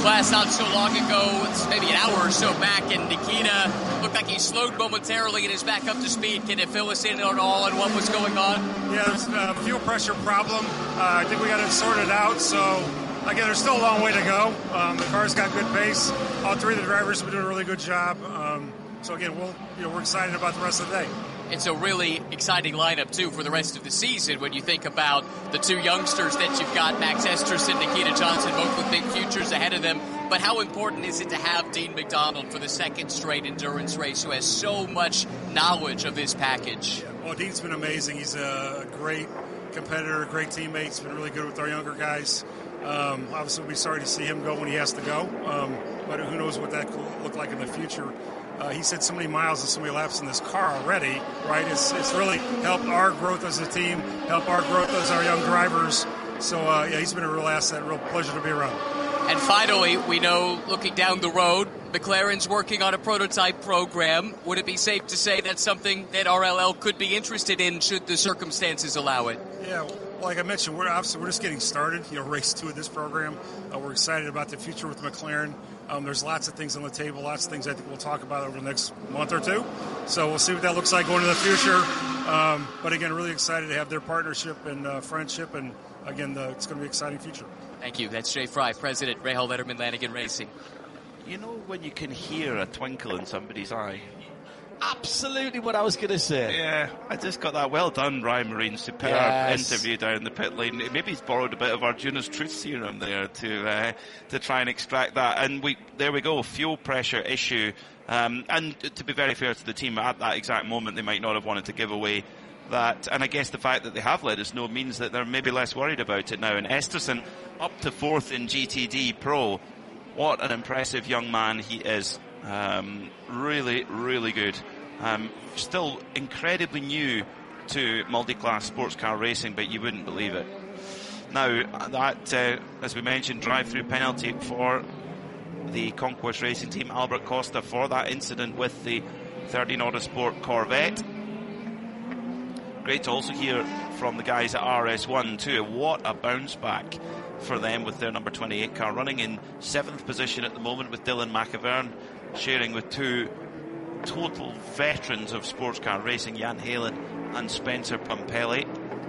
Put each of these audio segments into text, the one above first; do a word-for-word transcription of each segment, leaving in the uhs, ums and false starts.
class not so long ago, it's maybe an hour or so back, and Nikita looked like he slowed momentarily and is back up to speed. Can you fill us in on all on what was going on? Yeah, there's a fuel pressure problem. Uh, I think we got it sorted out, so again, there's still a long way to go. Um, the car's got good pace. All three of the drivers have been doing a really good job. Um, so again, we'll, you know, we're excited about the rest of the day. It's a really exciting lineup, too, for the rest of the season when you think about the two youngsters that you've got, Max Esterson, Nikita Johnson, both with big futures ahead of them. But how important is it to have Dean McDonald for the second straight endurance race, who has so much knowledge of this package? Yeah, well, Dean's been amazing. He's a great competitor, a great teammate. He's been really good with our younger guys. Um, obviously, we'll be sorry to see him go when he has to go, um, but who knows what that could look like in the future. Uh, he said so many miles and so many laps in this car already, right? It's, it's really helped our growth as a team, helped our growth as our young drivers. So, uh, yeah, he's been a real asset, a real pleasure to be around. And finally, we know, looking down the road, McLaren's working on a prototype program. Would it be safe to say that's something that R L L could be interested in should the circumstances allow it? Yeah, well, like I mentioned, we're obviously we're just getting started. You know, race two of this program. Uh, we're excited about the future with McLaren. Um, there's lots of things on the table, lots of things I think we'll talk about over the next month or two. So we'll see what that looks like going into the future. Um, but again, really excited to have their partnership and uh, friendship, and again, the, it's going to be an exciting future. Thank you. That's Jay Fry, President, Rahal Letterman Lanigan Racing. You know when you can hear a twinkle in somebody's eye? Absolutely what I was going to say. Yeah, I just got that. Well done, Ryan Marine. Superb yes. interview down the pit lane. Maybe he's borrowed a bit of Arjuna's truth serum there to uh, to try and extract that. And we there we go, fuel pressure issue. Um, and to be very fair to the team, at that exact moment, they might not have wanted to give away that. And I guess the fact that they have let us know means that they're maybe less worried about it now. And Esterson up to fourth in G T D Pro. What an impressive young man he is. Um, really, really good. Um, still incredibly new to multi-class sports car racing, but you wouldn't believe it. Now, that, uh, as we mentioned, drive-through penalty for the Concourse Racing Team, Albert Costa, for that incident with the thirteen Autosport Corvette. Great to also hear from the guys at R S one too. What a bounce back for them with their number twenty-eight car, running in seventh position at the moment with Dylan McIvern, sharing with two total veterans of sports car racing, Jan Halen and Spencer Pumpelly.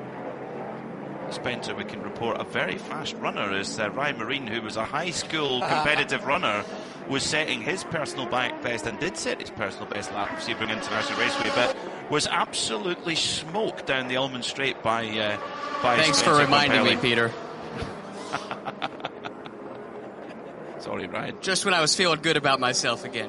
Spencer, we can report, a very fast runner, is uh, Ryan Marine, who was a high school competitive runner, was setting his personal best and did set his personal best lap of Sebring International Raceway, but was absolutely smoked down the Elmond Straight by uh, by Thanks Spencer for reminding Pumpelly. me, Peter. Sorry, Ryan. Just when I was feeling good about myself again.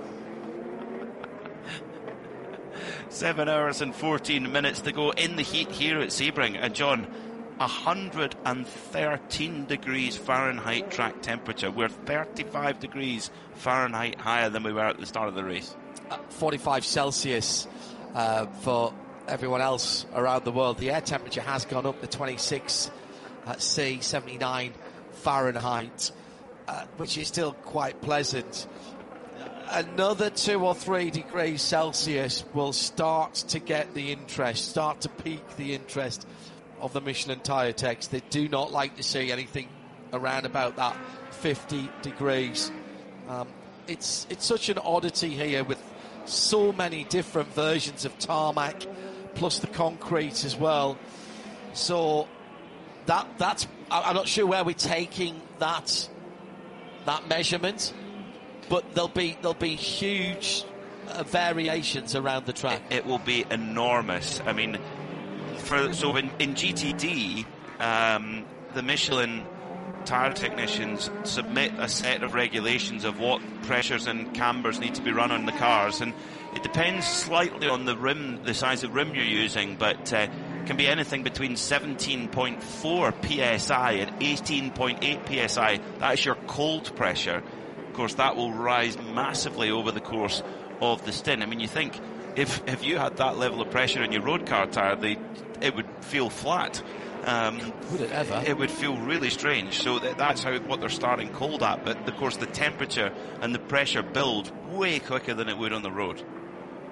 Seven hours and fourteen minutes to go in the heat here at Sebring. And John, one hundred thirteen degrees Fahrenheit track temperature. We're thirty-five degrees Fahrenheit higher than we were at the start of the race. Uh, forty-five Celsius uh, for everyone else around the world. The air temperature has gone up to twenty-six at C, seventy-nine Fahrenheit, uh, which is still quite pleasant. Another two or three degrees Celsius will start to get the interest, start to pique the interest of the Michelin tyre techs. They do not like to see anything around about that fifty degrees. Um, it's it's such an oddity here with so many different versions of tarmac, plus the concrete as well. So that that's I'm not sure where we're taking that that measurement. But there'll be there'll be huge uh, variations around the track. It, it will be enormous. I mean, for, so in, in G T D, um, the Michelin tyre technicians submit a set of regulations of what pressures and cambers need to be run on the cars, and it depends slightly on the rim, the size of rim you're using, but uh, can be anything between seventeen point four P S I and eighteen point eight P S I. That is your cold pressure. Of course, that will rise massively over the course of the stint. I mean, you think if if you had that level of pressure in your road car tyre, they, it would feel flat. Um, would it ever? It would feel really strange. So that, that's how what they're starting cold at. But of course, the temperature and the pressure build way quicker than it would on the road.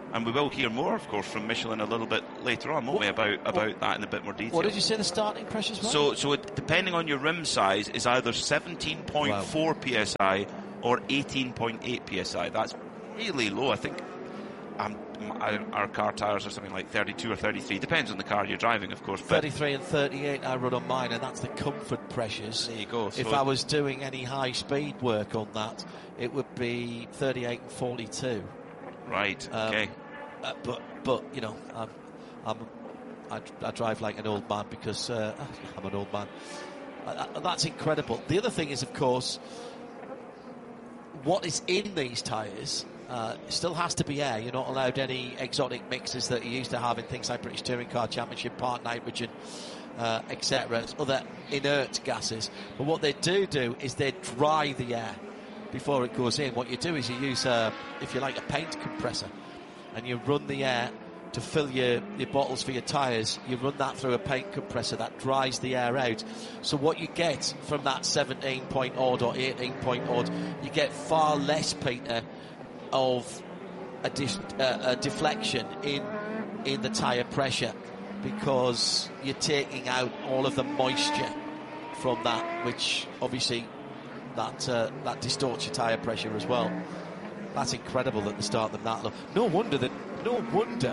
and we will hear more, of course, from Michelin a little bit later on, won't what, we, about, about what, that in a bit more detail. What did you say the starting pressures were? So, so it, depending on your rim size, is either seventeen point four wow. P S I or eighteen point eight P S I. That's really low. I think um, our car tyres are something like thirty-two or thirty-three. Depends on the car you're driving, of course. thirty-three and thirty-eight I run on mine, and that's the comfort pressures. There you go. So if I was doing any high-speed work on that, it would be thirty-eight and forty-two. Right, um, okay. Uh, but, but you know, I'm, I'm, I, I drive like an old man because uh, I'm an old man. Uh, that's incredible. The other thing is, of course, what is in these tyres uh, still has to be air. You're not allowed any exotic mixes that you used to have in things like British Touring Car Championship, part nitrogen, uh, et cetera, other inert gases. But what they do do is they dry the air before it goes in. What you do is you use, a, if you like, a paint compressor, and you run the air to fill your, your bottles for your tyres. You run that through a paint compressor that dries the air out. So what you get from that seventeen point odd or eighteen point odd, you get far less, Peter, of a, dis, uh, a deflection in in the tyre pressure, because you're taking out all of the moisture from that, which obviously that uh, that distorts your tyre pressure as well. That's incredible that they start them that low. No wonder that. No wonder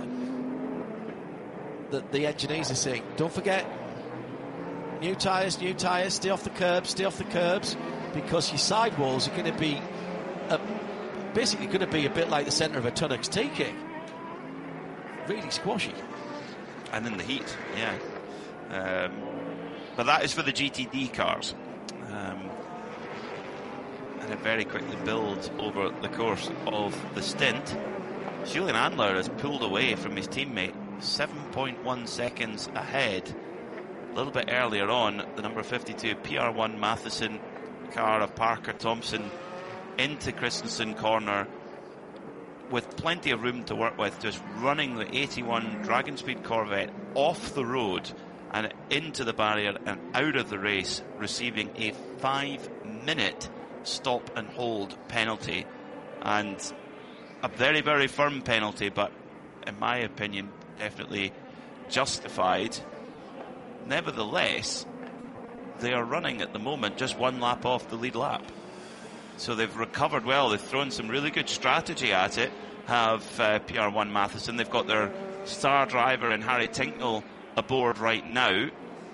that the engineers are saying, don't forget, new tyres, new tyres, stay off the curbs, stay off the curbs, because your sidewalls are going to be a, basically going to be a bit like the centre of a Tunnocks T-kick. Really squashy. And in the heat, yeah. Um, but that is for the G T D cars. Um, and it very quickly builds over the course of the stint. Julian Andler has pulled away from his teammate, seven point one seconds ahead. A little bit earlier on, the number fifty-two P R one Matheson car of Parker Thompson into Christensen corner with plenty of room to work with, just running the eighty-one Dragon Speed Corvette off the road and into the barrier and out of the race, receiving a five-minute stop and hold penalty. And a very, very firm penalty, but in my opinion, definitely justified. Nevertheless, they are running at the moment just one lap off the lead lap. So they've recovered well. They've thrown some really good strategy at it, have uh, P R one Matheson. They've got their star driver and Harry Tinknell aboard right now.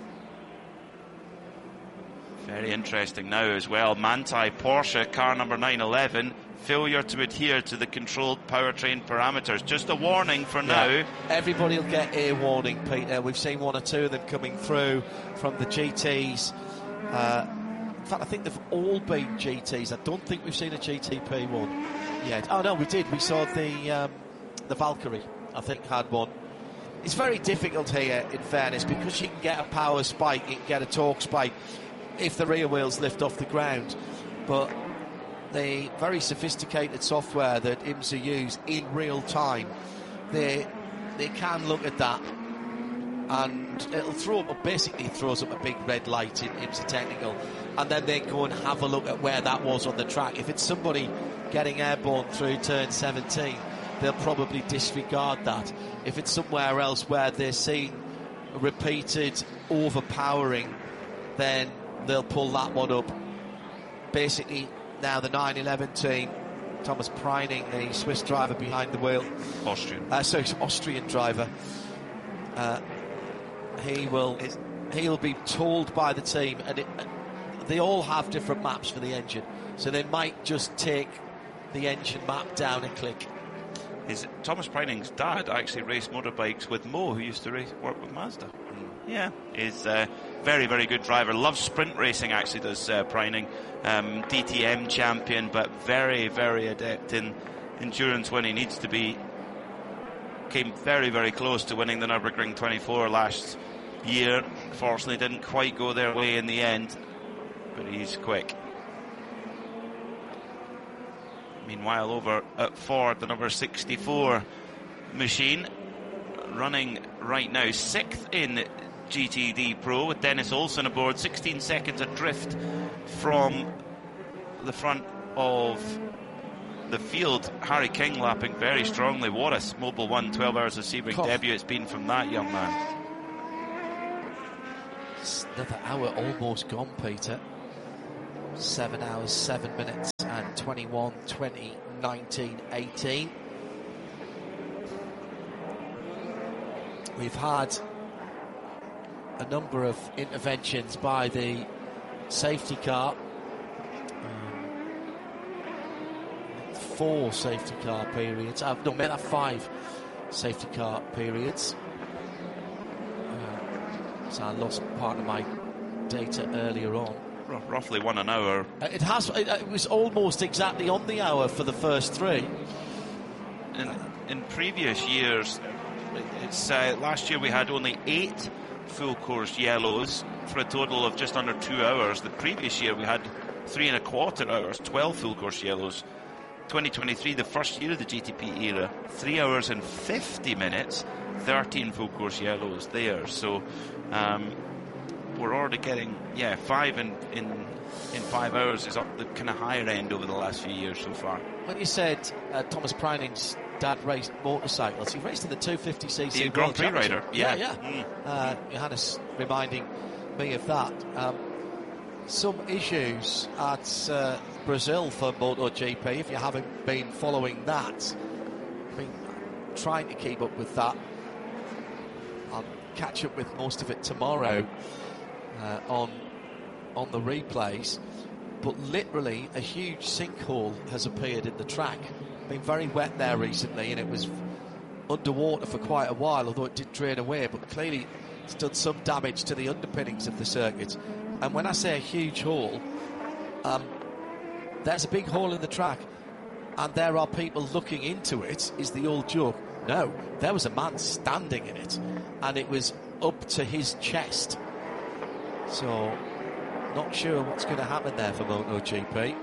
Very interesting now as well. Manthey Porsche, car number nine eleven. Failure to adhere to the controlled powertrain parameters. Just a warning for now. Yeah, everybody will get a warning, Peter. We've seen one or two of them coming through from the G Ts. Uh, in fact, I think they've all been G Ts. I don't think we've seen a G T P one yet. Oh, no, we did. We saw the um, the Valkyrie, I think, had one. It's very difficult here, in fairness, because you can get a power spike, you can get a torque spike if the rear wheels lift off the ground. But the very sophisticated software that IMSA use in real time, they they can look at that, and it'll throw up, basically throws up a big red light in IMSA Technical, and then they go and have a look at where that was on the track. If it's somebody getting airborne through turn seventeen, they'll probably disregard that. If it's somewhere else where they're seeing repeated overpowering, then they'll pull that one up. Basically, now the nine eleven team, Thomas Preining, the Swiss driver behind the wheel. Austrian. Uh, sorry, Austrian driver. Uh, he will he'll be told by the team, and it, they all have different maps for the engine, so they might just take the engine map down a click. His, Thomas Preining's dad actually raced motorbikes with Mo, who used to race, work with Mazda. Yeah, he's a very, very good driver. Loves sprint racing, actually, does uh, Preining. Um, D T M champion, but very, very adept in endurance when he needs to be. Came very, very close to winning the Nürburgring twenty-four last year. Fortunately, didn't quite go their way in the end, but he's quick. Meanwhile, over at Ford, the number sixty-four machine running right now, sixth in G T D Pro with Dennis Olsen aboard, sixteen seconds adrift from the front of the field. Harry King lapping very strongly. What a Mobil one twelve hours of Sebring Oh. debut it's been from that young man. It's another hour almost gone, Peter. Seven hours, seven minutes, and twenty-one, twenty, nineteen, eighteen. We've had a number of interventions by the safety car. Um, four safety car periods. I've no, made that five safety car periods. Uh, so I lost part of my data earlier on. R- roughly one an hour. Uh, it has. It, it was almost exactly on the hour for the first three. In, in previous years, it's uh, last year we had only eight full course yellows for a total of just under two hours. The previous year we had three and a quarter hours, twelve full course yellows. twenty twenty-three, the first year of the G T P era, three hours and fifty minutes, thirteen full course yellows there. So um, we're already getting, yeah, five in, in in five hours is up the kind of higher end over the last few years so far. When you said uh, Thomas Preining's dad raced motorcycles, he raced in the two fifty c c The Grand Prix rider, yeah, yeah. yeah. Mm. Uh, Johannes reminding me of that. Um, some issues at uh, Brazil for MotoGP. If you haven't been following that, been trying to keep up with that. I'll catch up with most of it tomorrow uh, on on the replays. But literally a huge sinkhole has appeared in the track. Been very wet there recently, and it was underwater for quite a while, although it did drain away. But clearly it's done some damage to the underpinnings of the circuit. And when I say a huge hole, um, there's a big hole in the track, and there are people looking into it. Is the old joke? No, there was a man standing in it, and it was up to his chest. So, not sure what's going to happen there for MotoGP.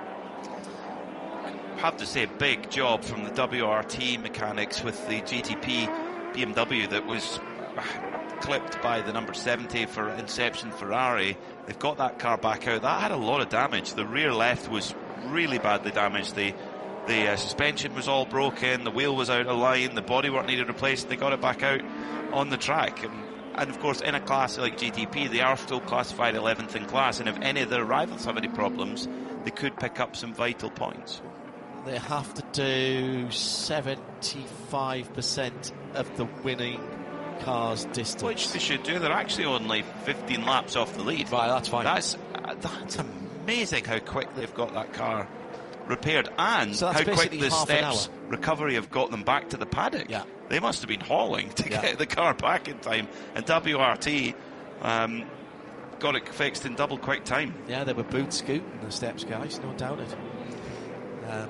Have to say, big job from the W R T mechanics with the G T P B M W that was uh, clipped by the number seventy for Inception Ferrari. They've got that car back out. That had a lot of damage. The rear left was really badly damaged. The the uh, suspension was all broken. The wheel was out of line. The bodywork needed replaced. They got it back out on the track. And, and of course, in a class like G T P, they are still classified eleventh in class. And if any of their rivals have any problems, they could pick up some vital points. They have to do seventy-five percent of the winning car's distance. Which they should do. They're actually only fifteen laps off the lead. Right, that's fine. That's uh, that's amazing how quick they've got that car repaired, and So that's how quick basically the half an steps recovery have got them back to the paddock. Yeah. They must have been hauling to Yeah. get the car back in time, and W R T um, got it fixed in double quick time. Yeah, they were boot scooting the steps, guys, no doubt it. Um,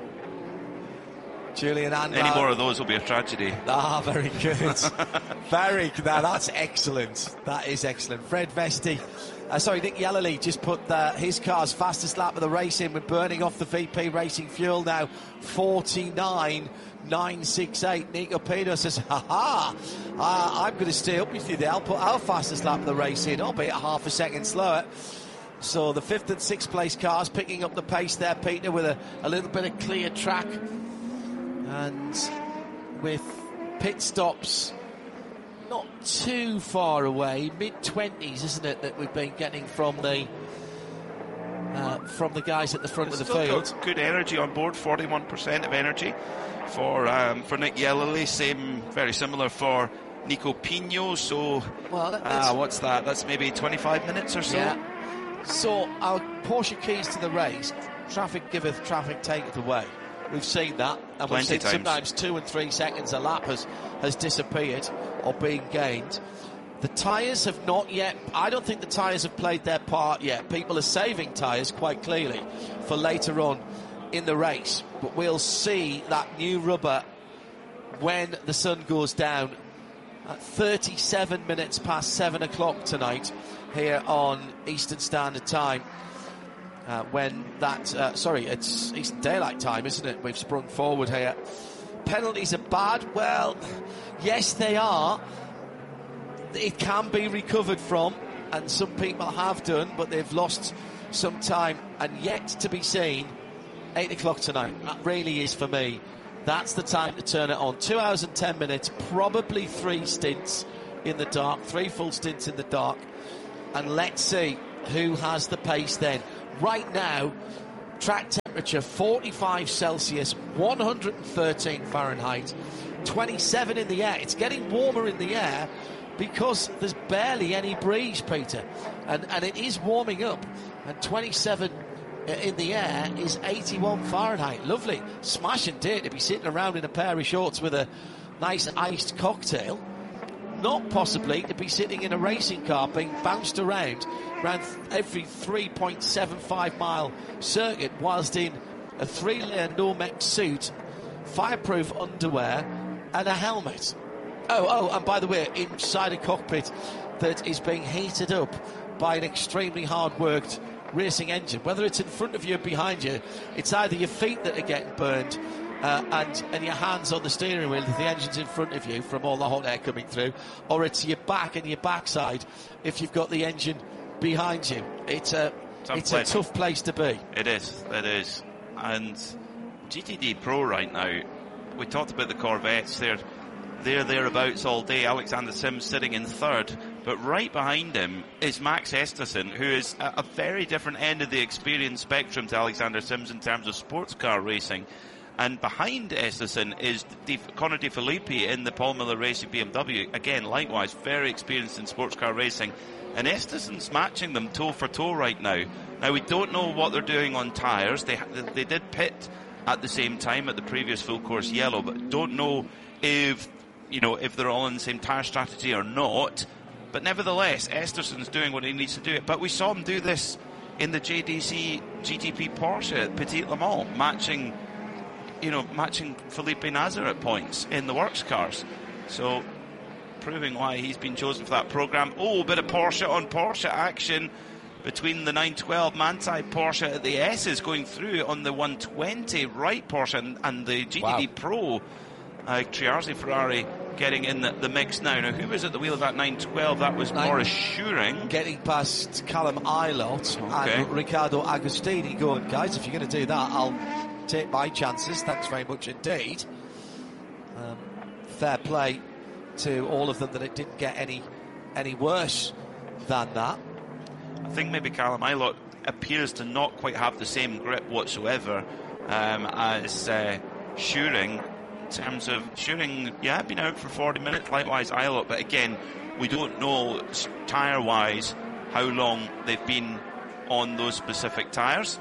Julian Andrau. Any more of those will be a tragedy. Ah, very good. very good. Now, that's excellent. That is excellent. Fred Vesti, uh, sorry, Nick Yellerly just put uh, his car's fastest lap of the race in. We're burning off the V P Racing fuel now. forty-nine nine sixty-eight. Nico Pino says, ha ha, uh, I'm going to stay up with you there. I'll put our fastest lap of the race in, albeit half a second slower. So the fifth and sixth place cars picking up the pace there, Peter, with a, a little bit of clear track. And with pit stops not too far away, mid-twenties, isn't it, that we've been getting from the uh, from the guys at the front It's of the still field. got good energy on board, forty-one percent of energy for um, for Nick Yellerly. Same, very similar for Nico Pino. So, Well, that- ah, that's- what's that? That's maybe twenty-five minutes or so. Yeah. So our Porsche keys to the race, traffic giveth, traffic taketh away. We've seen that, and Plenty we've seen times. sometimes two and three seconds a lap has, has disappeared or been gained. The tyres have not yet, I don't think the tyres have played their part yet. People are saving tyres quite clearly for later on in the race, but we'll see that new rubber when the sun goes down at thirty-seven minutes past seven o'clock tonight here on Eastern Standard Time. Uh, when that, uh, sorry, it's Eastern Daylight Time, isn't it? We've sprung forward here. Penalties are bad. Well, yes, they are. It can be recovered from, and some people have done, but they've lost some time, and yet to be seen eight o'clock tonight. That really is, for me, that's the time to turn it on. Two hours and ten minutes, probably three stints in the dark, three full stints in the dark. And let's see who has the pace then. Right now, track temperature forty-five Celsius, one hundred thirteen Fahrenheit, twenty-seven in the air. It's getting warmer in the air because there's barely any breeze, Peter. And, and it is warming up. And twenty-seven in the air is eighty-one Fahrenheit. Lovely. Smashing day to be sitting around in a pair of shorts with a nice iced cocktail. Not possibly to be sitting in a racing car being bounced around around every three point seven five mile circuit whilst in a three-layer Normex suit, fireproof underwear and a helmet. Oh, oh, and by the way, inside a cockpit that is being heated up by an extremely hard-worked racing engine. Whether it's in front of you or behind you, it's either your feet that are getting burned uh, and, and your hands on the steering wheel if the engine's in front of you from all the hot air coming through, or it's your back and your backside if you've got the engine behind you. It's a, it's a tough place to be. It is, it is. And G T D Pro right now, we talked about the Corvettes, they're, they're thereabouts all day. Alexander Sims sitting in third. But right behind him is Max Esterson, who is a, a very different end of the experience spectrum to Alexander Sims in terms of sports car racing. And behind Esterson is De, Conor De Filippi in the Paul Miller Racing B M W. Again, likewise, very experienced in sports car racing. And Esterson's matching them toe for toe right now. Now, we don't know what they're doing on tyres. They, they did pit at the same time at the previous full course yellow, but don't know if, you know, if they're all in the same tyre strategy or not. But nevertheless, Esterson's doing what he needs to do. But we saw him do this in the J D C G T P Porsche at Petit Le Mans, matching, you know, matching Felipe Nasr at points in the works cars. So, proving why he's been chosen for that program. Oh, a bit of Porsche on Porsche action between the nine twelve Manthey Porsche at the S's going through on the one twenty Wright Porsche and, and the G T D wow. Pro uh, Triarzi Ferrari getting in the, the mix now. Now, who was at the wheel of that nine twelve? That was Nine, Maurice Schuring. Getting past Callum Ilott okay. and Riccardo Agostini. Going, guys, if you're going to do that, I'll take my chances. Thanks very much indeed. Um, fair play to all of them that it didn't get any any worse than that. I think maybe Callum Ilott appears to not quite have the same grip whatsoever um, as uh, Schuring. In terms of Schuring, yeah, been out for forty minutes, likewise Ilott, but again, we don't know tyre-wise how long they've been on those specific tyres.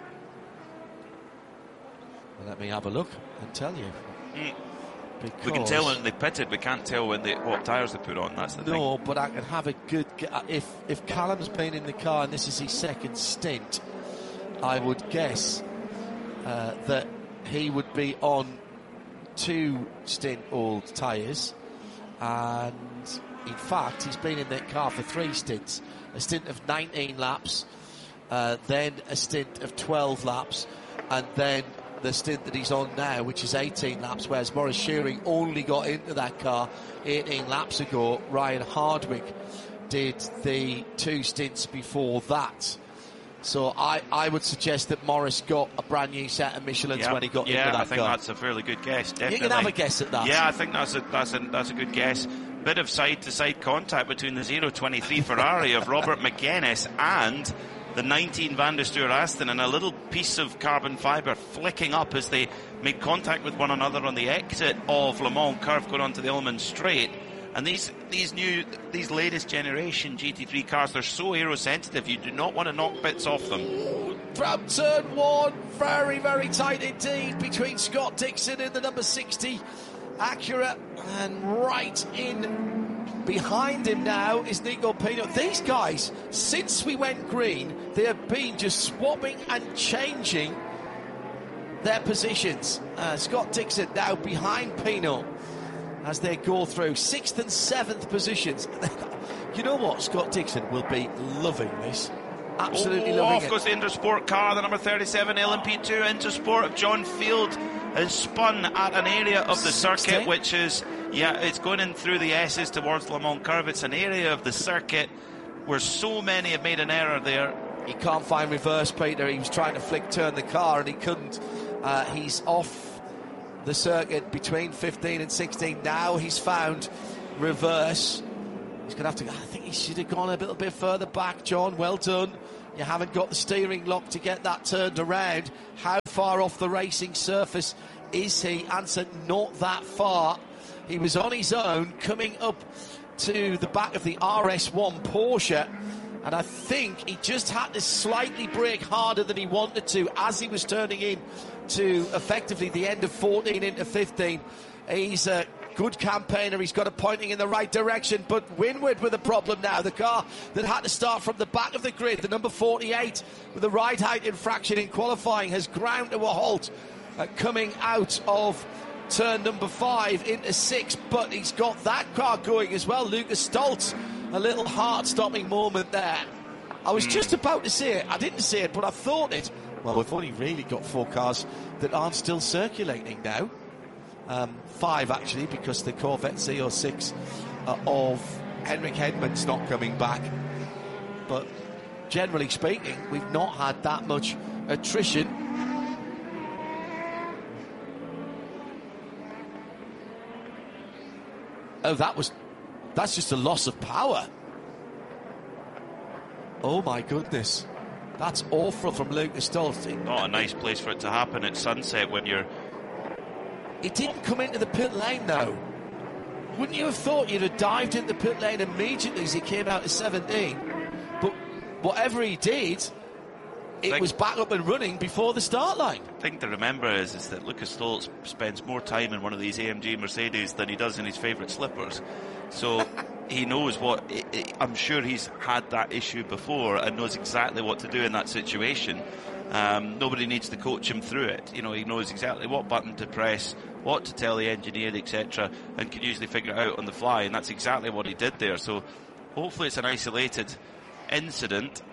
Well, let me have a look and tell you. Mm. We can tell when they pitted, we can't tell when they, what tyres they put on, that's the no, thing. No, but I can have a good... If, if Callum's been in the car and this is his second stint, I would guess uh, that he would be on two stint old tyres, and in fact he's been in that car for three stints, a stint of nineteen laps, uh, then a stint of twelve laps, and then the stint that he's on now, which is eighteen laps, whereas Maurice Schuring only got into that car eighteen laps ago. Ryan Hardwick did the two stints before that. So I, I would suggest that Morris got a brand new set of Michelins yeah. when he got yeah, into that car. I think car. that's a fairly good guess, definitely. You can have a guess at that. Yeah, I think that's a that's a that's a good guess. Bit of side-to-side contact between the zero twenty-three Ferrari of Robert McGuinness and the nineteen Van der Steur Aston, and a little piece of carbon fibre flicking up as they made contact with one another on the exit of Le Mans curve going onto the Ilman Straight. And these these new, these latest generation G T three cars, they're so aerosensitive, you do not want to knock bits off them. From turn one, very, very tight indeed between Scott Dixon and the number sixty Acura, and right in behind him now is Nico Pino. These guys, since we went green, they have been just swapping and changing their positions. Uh, Scott Dixon now behind Pino as they go through sixth and seventh positions. You know what? Scott Dixon will be loving this. Absolutely oh, loving off it. goes the Intersport car, the number thirty-seven L M P two Intersport of John Field has spun at an area of the circuit sixty which is, yeah, it's going in through the S's towards Le Mans curve. It's an area of the circuit where so many have made an error there he can't find reverse, Peter. He was trying to flick turn the car and he couldn't. Uh, he's off the circuit between fifteen and sixteen. Now he's found reverse. He's going to have to, I think he should have gone a little bit further back, John. Well done. You haven't got the steering lock to get that turned around. How far off the racing surface is he? Answer, not that far. He was on his own coming up to the back of the R S one Porsche, and I think he just had to slightly brake harder than he wanted to as he was turning in to effectively the end of fourteen into fifteen. He's a good campaigner. He's got it pointing in the right direction, but Winward with a problem now. The car that had to start from the back of the grid, the number forty-eight, with a ride height infraction in qualifying, has ground to a halt uh, coming out of turn number five into six, but he's got that car going as well. Lucas Stoltz, a little heart-stopping moment there. I was just about to say it. I didn't say it, but I thought it. Well, we've only really got four cars that aren't still circulating now. Um, five, actually, because the Corvette Z oh six uh, of Henrik Hedman's not coming back. But generally speaking, we've not had that much attrition. Oh, that was... That's just a loss of power. Oh, my goodness. That's awful from Lucas Stoltz. Not a nice place for it to happen at sunset when you're... He didn't come into the pit lane, though. Wouldn't you have thought you'd have dived into the pit lane immediately as he came out of seventeen? But whatever he did, it think, was back up and running before the start line. The thing to remember is, is that Lucas Stoltz spends more time in one of these A M G Mercedes than he does in his favourite slippers. So he knows what... It, it, I'm sure he's had that issue before and knows exactly what to do in that situation. Um, nobody needs to coach him through it. You know, he knows exactly what button to press, what to tell the engineer, et cetera, and can usually figure it out on the fly, and that's exactly what he did there. So hopefully it's an isolated incident.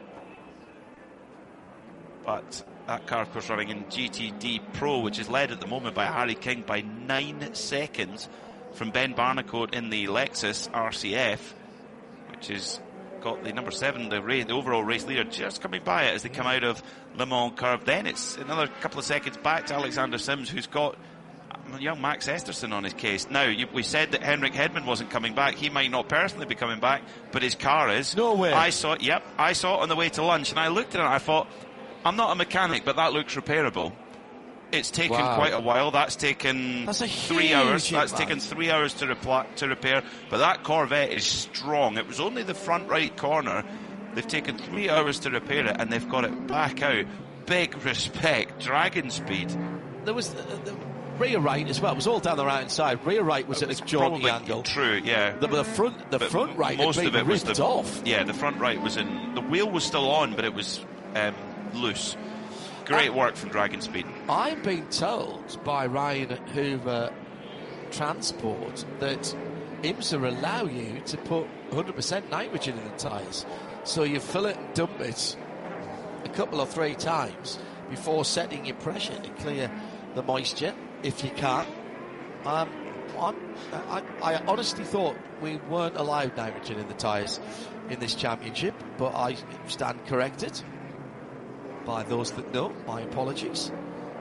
But that car, of course, running in G T D Pro, which is led at the moment by Harry King by nine seconds from Ben Barnicoat in the Lexus R C F, which is got the number seven, the, race, the overall race leader, just coming by it as they come out of Le Mans curve. Then it's another couple of seconds back to Alexander Sims, who's got young Max Esterson on his case. Now, you, we said that Henrik Hedman wasn't coming back. He might not personally be coming back, but his car is. No way. I saw it, yep, I saw it on the way to lunch, and I looked at it and I thought, I'm not a mechanic, but that looks repairable. It's taken wow. quite a while. That's taken That's a three hours. That's man. taken three hours to, repla- to repair. But that Corvette is strong. It was only the front right corner. They've taken three hours to repair it, and they've got it back out. Big respect. Dragon speed. There was the, the rear right as well. It was all down the right side. Rear right was at a jaunty angle. True, yeah. The, the front, the but front right, most had of been it was ripped the, off. Yeah, the front right was in. The wheel was still on, but it was um, loose. Great work from Dragon Speed. I'm being told by Ryan Hoover Transport that IMSA allow you to put one hundred percent nitrogen in the tyres. So you fill it and dump it a couple or three times before setting your pressure to clear the moisture, if you can. Um, I'm, I, I honestly thought we weren't allowed nitrogen in the tyres in this championship, but I stand corrected by those that know. My apologies.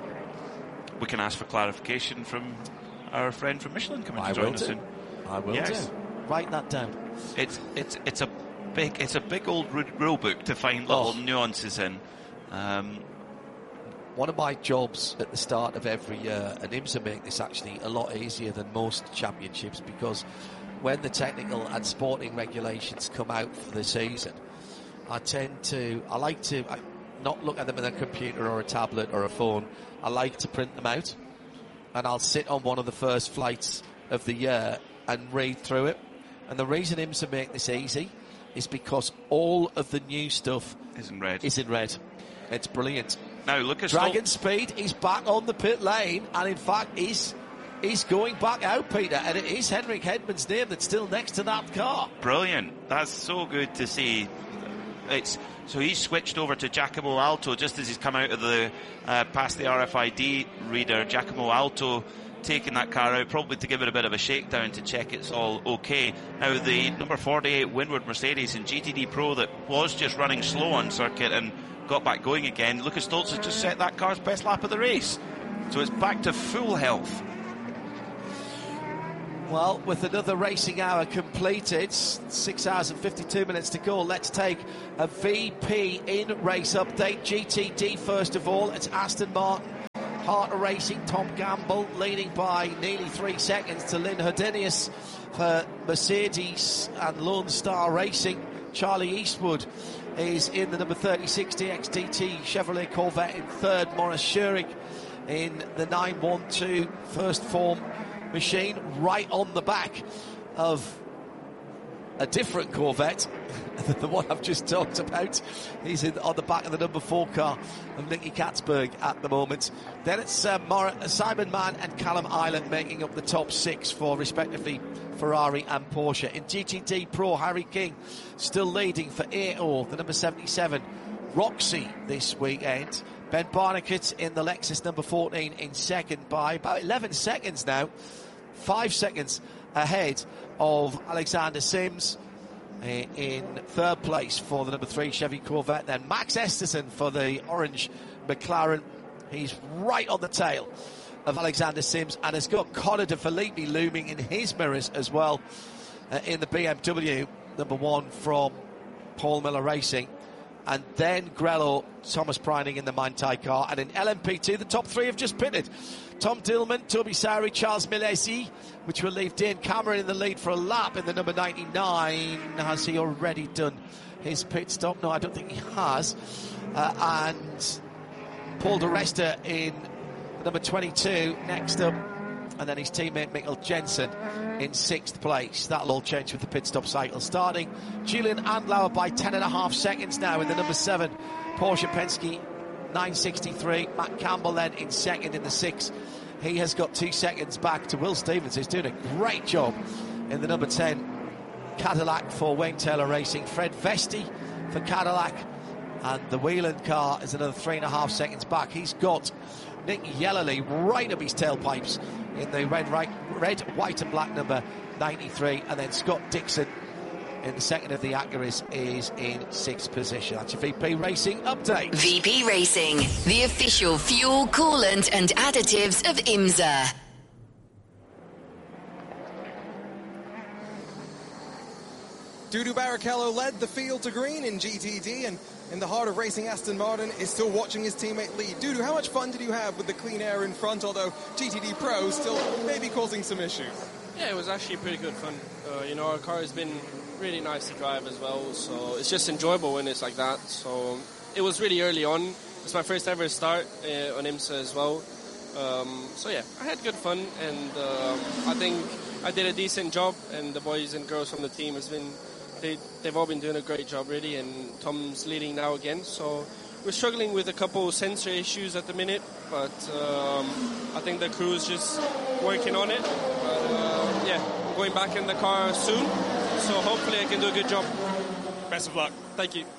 We can ask for clarification from our friend from Michelin coming I to join will us do. soon. I will Yes. do. Write that down. It's it's it's a big it's a big old ru- rule book to find little Oh. nuances in. Um, One of my jobs at the start of every year, and IMSA make this actually a lot easier than most championships, because when the technical and sporting regulations come out for the season, I tend to, I like to I, not look at them in a computer or a tablet or a phone. I like to print them out, and I'll sit on one of the first flights of the year and read through it. And the reason IMSA make this easy is because all of the new stuff is in red. is in red. It's brilliant. Now, Lucas Dragon Stol- Speed is back on the pit lane, and in fact is is going back out, Peter, and it is Henrik Hedman's name that's still next to that car. Brilliant. That's so good to see. It's so he's switched over to Giacomo Alto just as he's come out of the uh, past the R F I D reader. Giacomo Alto taking that car out, probably to give it a bit of a shakedown to check it's all okay. Now, the number forty-eight Windward Mercedes in G T D Pro that was just running slow on circuit and got back going again, Lucas Stoltz has just set that car's best lap of the race. So it's back to full health. Well, with another racing hour completed, six hours and fifty-two minutes to go, let's take a V P in race update. G T D first of all, it's Aston Martin, Heart of Racing, Tom Gamble leading by nearly three seconds to Lynn Herdenius for Mercedes and Lone Star Racing. Charlie Eastwood is in the number thirty-six D X D T Chevrolet Corvette in third. Maurice Schurig in the nine one two First Form machine, right on the back of a different Corvette, the one I've just talked about. He's in, on the back of the number four car of Nicky Katzberg at the moment. Then it's uh, Mar- Simon Mann and Callum Island making up the top six for respectively Ferrari and Porsche. In G T D Pro, Harry King still leading for A O, the number seventy-seven Roxy this weekend. Ben Barnicat in the Lexus number fourteen in second by about eleven seconds now. Five seconds ahead of Alexander Sims in third place for the number three Chevy Corvette. Then Max Esterson for the orange McLaren. He's right on the tail of Alexander Sims and has got Connor De Filippi looming in his mirrors as well uh, in the B M W number one from Paul Miller Racing. And then Grello, Thomas Preining in the Manthey car. And in L M P two, the top three have just pitted. Tom Dillman, Toby Sari, Charles Milesi, which will leave Dane Cameron in the lead for a lap in the number ninety-nine. Has he already done his pit stop? No, I don't think he has. Uh, and Paul de Resta in number twenty-two next up. And then his teammate Mikkel Jensen in sixth place. That'll all change with the pit stop cycle starting. Julian Andlauer by ten and a half seconds now in the number seven Porsche Penske nine sixty-three. Matt Campbell then in second in the six. He has got two seconds back to Will Stevens, who's doing a great job in the number ten Cadillac for Wayne Taylor Racing. Fred Vesti for Cadillac, and the Whelan car is another three and a half seconds back. He's got Nick Yellerly right up his tailpipes in the red, right, red, white and black number ninety-three, and then Scott Dixon in the second of the Acuras is in sixth position. That's your V P Racing update. V P Racing, the official fuel, coolant and additives of IMSA. Dudu Barrichello led the field to green in G T D, and in the Heart of Racing, Aston Martin is still watching his teammate lead. Dudu, how much fun did you have with the clean air in front, although G T D Pro still maybe causing some issues? Yeah, it was actually pretty good fun. Uh, you know, our car has been really nice to drive as well, so it's just enjoyable when it's like that. So it was really early on. It's my first ever start uh, on IMSA as well. Um, so yeah, I had good fun, and uh, I think I did a decent job, and the boys and girls from the team has been They, they've all been doing a great job, really, and Tom's leading now again. So we're struggling with a couple sensor issues at the minute, but um, I think the crew is just working on it. But uh, yeah, I'm going back in the car soon, so hopefully I can do a good job. Best of luck. Thank you.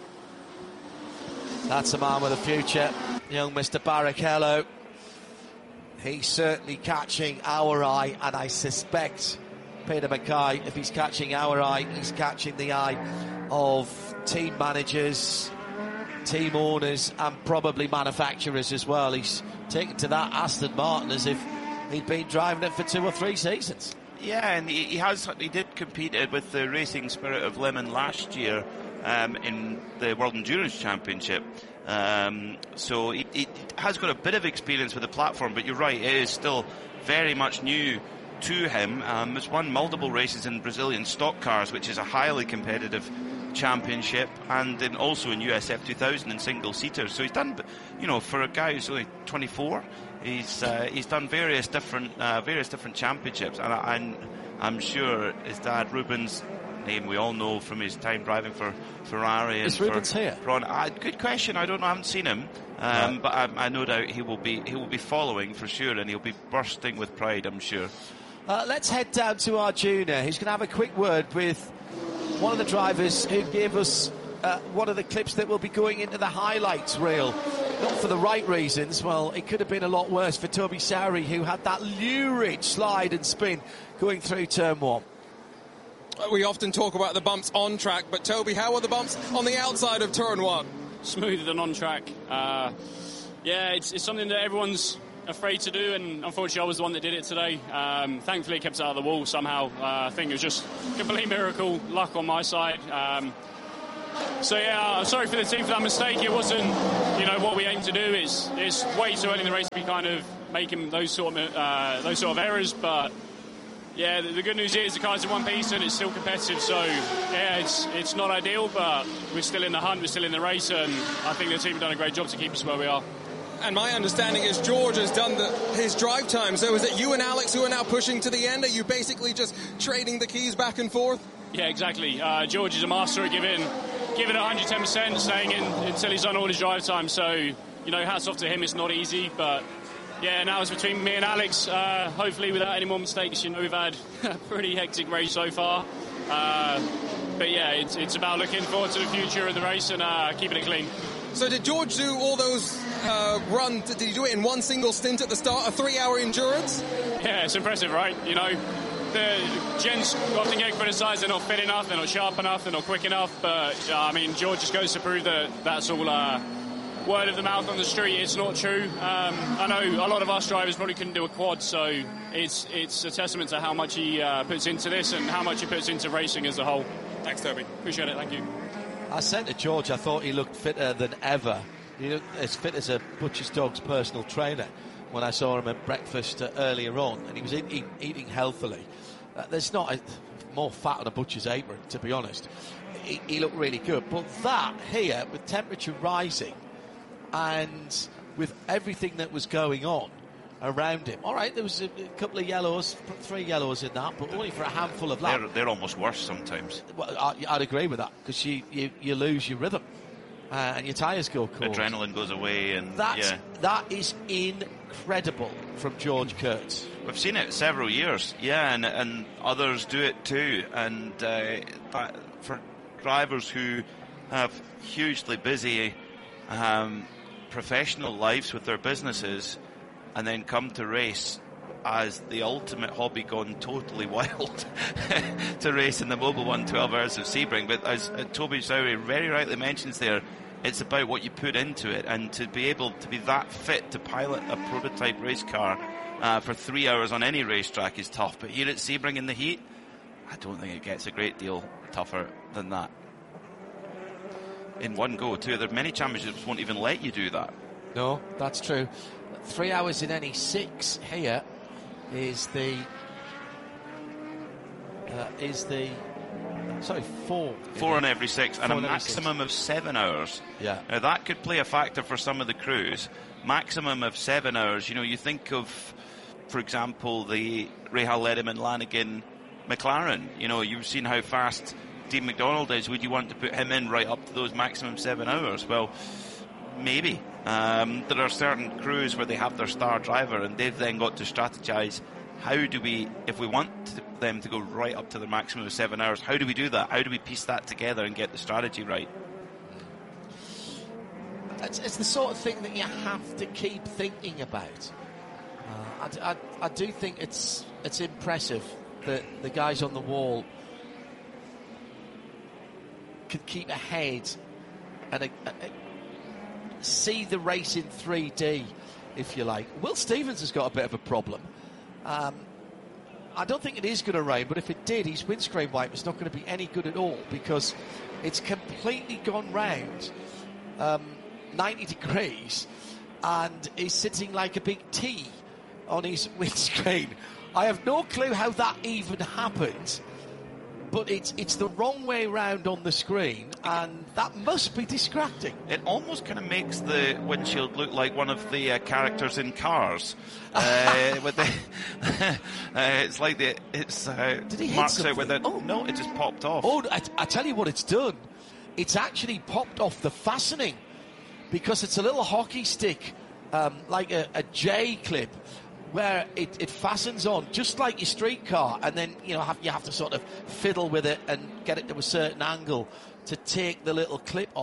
That's a man with a future, young Mister Barrichello. He's certainly catching our eye, and I suspect Peter Mackay, if he's catching our eye, he's catching the eye of team managers, team owners, and probably manufacturers as well. He's taken to that Aston Martin as if he'd been driving it for two or three seasons. Yeah, and he, he has he did compete with the Racing Spirit of Lemon last year um, in the World Endurance Championship. Um, so he, he has got a bit of experience with the platform, but you're right, it is still very much new to him. Um, has won multiple races in Brazilian stock cars, which is a highly competitive championship, and then also in U S F two thousand in single seaters. So he's done, you know, for a guy who's only twenty-four, he's uh, he's done various different uh, various different championships, and I, I'm I'm sure his dad Rubens, name we all know from his time driving for Ferrari. Is and Rubens for here? Ron, uh, good question. I don't know. I haven't seen him, um, right. but I, I no doubt he will be he will be following for sure, and he'll be bursting with pride, I'm sure. Uh, let's head down to Arjuna, who's going to have a quick word with one of the drivers who gave us uh, one of the clips that will be going into the highlights reel not for the right reasons. Well, it could have been a lot worse for Toby Sowry, who had that lurid slide and spin going through turn one. We often talk about the bumps on track, but Toby, how are the bumps on the outside of turn one? Smoother than on track. Uh, yeah, it's, it's something that everyone's afraid to do, and unfortunately I was the one that did it today. Um, thankfully it kept it out of the wall somehow. Uh, I think it was just a complete miracle, luck on my side. Um, so yeah, I'm sorry for the team for that mistake. It wasn't, you know, what we aim to do. It's, it's way too early in the race to be kind of making those sort of, uh, those sort of errors, but yeah, the, the good news is the car's in one piece and it's still competitive, so yeah, it's it's not ideal, but we're still in the hunt, we're still in the race, and I think the team have done a great job to keep us where we are. And my understanding is George has done the, his drive time, so is it you and Alex who are now pushing to the end? Are you basically just trading the keys back and forth? Yeah, exactly. Uh, George is a master at giving, giving one hundred ten percent, staying in until he's done all his drive time, so, you know, hats off to him. It's not easy, but yeah, now it's between me and Alex. Uh, hopefully without any more mistakes. You know, we've had a pretty hectic race so far. Uh, but yeah, it's, it's about looking forward to the future of the race and uh, keeping it clean. So did George do all those uh, runs? Did he do it in one single stint at the start, a three-hour endurance? Yeah, it's impressive, right? You know, the gents often get criticised. They're not fit enough, they're not sharp enough, they're not quick enough. But, uh, I mean, George just goes to prove that that's all uh, word of the mouth on the street. It's not true. Um, I know a lot of us drivers probably couldn't do a quad, so it's it's a testament to how much he uh, puts into this and how much he puts into racing as a whole. Thanks, Toby. Appreciate it, thank you. I said to George, I thought he looked fitter than ever. He looked as fit as a butcher's dog's personal trainer when I saw him at breakfast uh, earlier on, and he was eat, eat, eating healthily. Uh, there's not a, more fat on a butcher's apron, to be honest. He, he looked really good. But that here, with temperature rising and with everything that was going on around him. All right, there was a, a couple of yellows, three yellows in that, but only for a handful of laps. They're, they're almost worse sometimes. Well, I, I'd agree with that, because you, you, you lose your rhythm uh, and your tyres go cold. Adrenaline goes away, and That's, yeah. That is incredible from George Kurtz. We've seen it several years, yeah, and, and others do it too. And uh, that, for drivers who have hugely busy um, professional lives with their businesses, and then come to race as the ultimate hobby gone totally wild to race in the Mobil one twelve Hours of Sebring. But as uh, Toby Sowry very rightly mentions there, it's about what you put into it, and to be able to be that fit to pilot a prototype race car uh, for three hours on any racetrack is tough. But here at Sebring in the heat, I don't think it gets a great deal tougher than that. In one go too. There are many championships won't even let you do that. No, that's true. Three hours in any six here is the uh, is the sorry four four in every six, and a maximum six. of seven hours. Yeah. Now that could play a factor for some of the crews. Maximum of seven hours. You know, you think of, for example, the Rahal Letterman Lanigan McLaren. You know, you've seen how fast Dean McDonald is. Would you want to put him in right up to those maximum seven hours? Well, maybe. Um, there are certain crews where they have their star driver, and they've then got to strategize. How do we, if we want to, them to go right up to the maximum of seven hours, how do we do that? How do we piece that together and get the strategy right? It's, it's the sort of thing that you have to keep thinking about. Uh, I, I, I do think it's it's impressive that the guys on the wall can keep ahead and a, a, see the race in three D, if you like. Will Stevens has got a bit of a problem. Um, I don't think it is going to rain, but if it did, his windscreen wiper's not going to be any good at all, because it's completely gone round um, ninety degrees and is sitting like a big T on his windscreen. I have no clue how that even happened, but it's it's the wrong way round on the screen, and that must be distracting. It almost kind of makes the windshield look like one of the uh, characters in Cars. uh, with the uh, it's like the it's uh, Did he hit marks something? out with it. Oh. No, it just popped off. Oh, I, I tell you what it's done. It's actually popped off the fastening, because it's a little hockey stick, um, like a, a J clip, where it, it fastens on just like your street car, and then you know have, you have to sort of fiddle with it and get it to a certain angle to take the little clip off.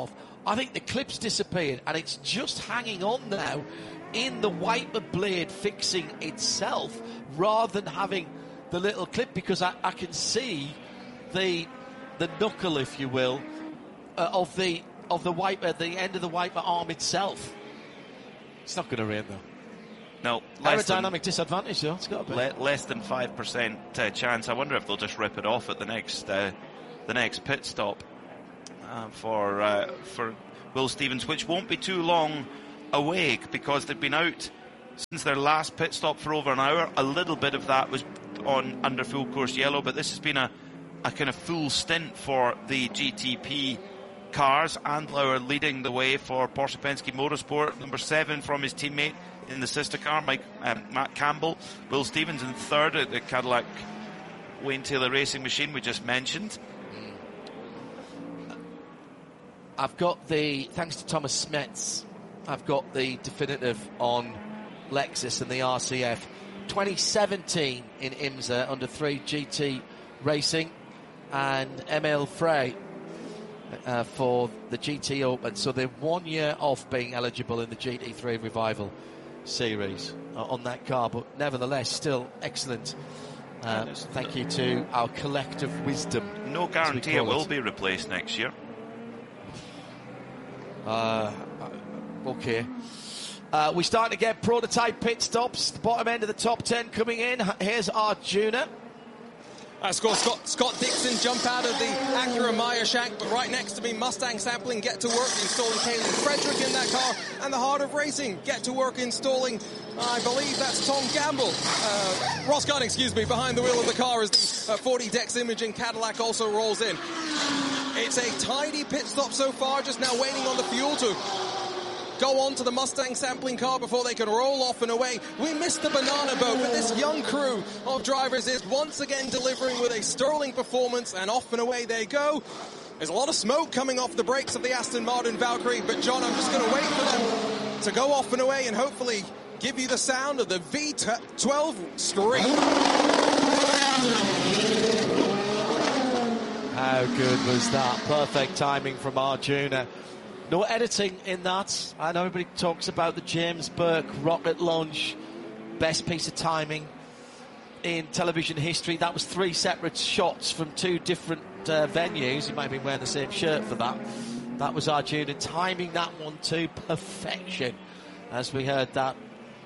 I think the clip's disappeared, and it's just hanging on now in the wiper blade fixing itself, rather than having the little clip, because I, I can see the the knuckle, if you will, uh, of the of the wiper, the end of the wiper arm itself. It's not going to rain though. No, aerodynamic than, disadvantage though. It's got to be le- less than five percent uh, chance. I wonder if they'll just rip it off at the next uh, the next pit stop uh, for uh, for Will Stevens, which won't be too long away, because they've been out since their last pit stop for over an hour. A little bit of that was on under full course yellow, but this has been a, a kind of full stint for the G T P cars. Andlauer leading the way for Porsche Penske Motorsport, number seven from his teammate in the sister car, Mike um, Matt Campbell. Will Stevens in third at the Cadillac Wayne Taylor Racing Machine we just mentioned. I've got the, thanks to Thomas Smets, I've got the definitive on Lexus and the R C F. twenty seventeen in IMSA under three G T Racing, and Emil Frey uh, for the G T Open. So they're one year off being eligible in the G T three Revival Series uh, on that car, but nevertheless still excellent. Uh, thank you to our collective wisdom. No guarantee it will it. be replaced next year. Uh, okay. Uh, we're starting to get prototype pit stops. The bottom end of the top ten coming in. Here's Arjuna. Uh, Scott, Scott, Scott Dixon jump out of the Acura Meyershank, but right next to me, Mustang Sampling get to work installing Kalen Frederick in that car, and the Heart of Racing get to work installing, I believe that's Tom Gamble. Uh, Ross Gunn, excuse me, behind the wheel of the car as the uh, forty Dex Imaging Cadillac also rolls in. It's a tidy pit stop so far, just now waiting on the fuel to go on to the Mustang Sampling car before they can roll off and away. We missed the banana boat, but this young crew of drivers is once again delivering with a sterling performance, and off and away they go. There's a lot of smoke coming off the brakes of the Aston Martin Valkyrie, but John, I'm just going to wait for them to go off and away and hopefully give you the sound of the V twelve scream. How good was that? Perfect timing from Arjuna. No editing in that. I know everybody talks about the James Burke rocket launch, best piece of timing in television history. That was three separate shots from two different uh, venues. He might have been wearing the same shirt for that. That was Arjuna timing that one to perfection, as we heard that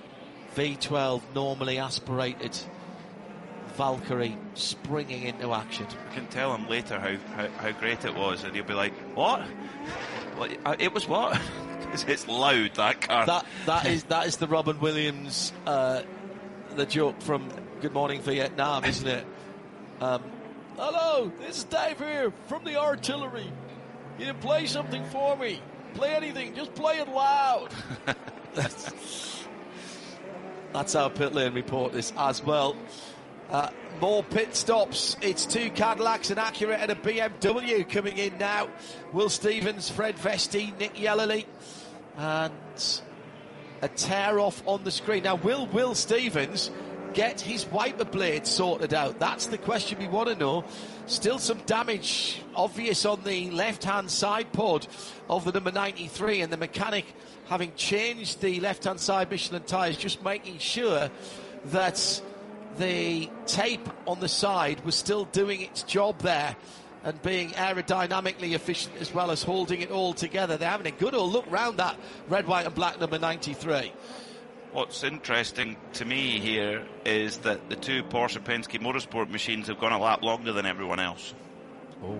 V twelve normally aspirated Valkyrie springing into action. I can tell him later how, how, how great it was, and he'll be like, what? What? Uh, it was what? Because it's loud, that car. That that is that is the Robin Williams, uh, the joke from Good Morning Vietnam, isn't it? Um, Hello, this is Dave here from the artillery. You can play something for me. Play anything, just play it loud. that's, that's our pit lane report is as well. Uh, more pit stops. It's two Cadillacs, an Acura and a B M W coming in now. Will Stevens, Fred Vesti, Nick Yellerly, and a tear off on the screen. Now, will Will Stevens get his wiper blade sorted out? That's the question we want to know. Still some damage obvious on the left-hand side pod of the number ninety-three, and the mechanic, having changed the left-hand side Michelin tyres, just making sure that the tape on the side was still doing its job there and being aerodynamically efficient as well as holding it all together. They're having a good old look round that red, white and black number ninety-three. What's interesting to me here is that the two Porsche Penske Motorsport machines have gone a lap longer than everyone else. Oh,